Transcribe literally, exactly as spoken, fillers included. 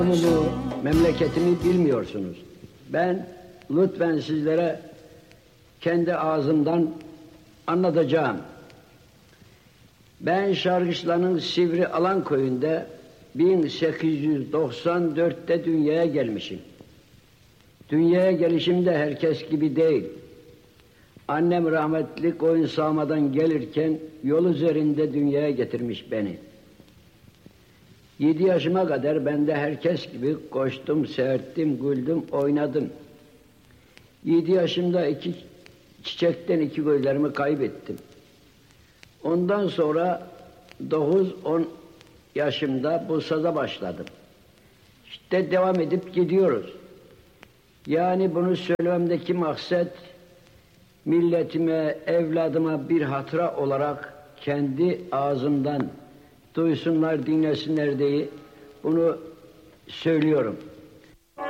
Bu memleketimi bilmiyorsunuz. Ben lütfen sizlere kendi ağzımdan anlatacağım. Ben Şarkışla'nın Sivri Alan köyünde bin sekiz yüz doksan dörtte dünyaya gelmişim. Dünyaya gelişim de herkes gibi değil. Annem rahmetli koyun sağmadan gelirken yol üzerinde dünyaya getirmiş beni. Yedi yaşıma kadar ben de herkes gibi koştum, seyrettim, güldüm, oynadım. Yedi yaşımda iki çiçekten iki gözlerimi kaybettim. Ondan sonra dokuz on yaşımda bu saza başladım. İşte devam edip gidiyoruz. Yani bunu söylememdeki maksat, milletime, evladıma bir hatıra olarak kendi ağzımdan duysunlar, dinlesinler diye bunu söylüyorum.